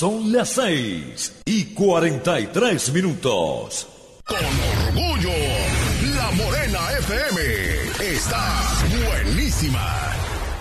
Son las 6:43. Con orgullo, La Morena FM está buenísima.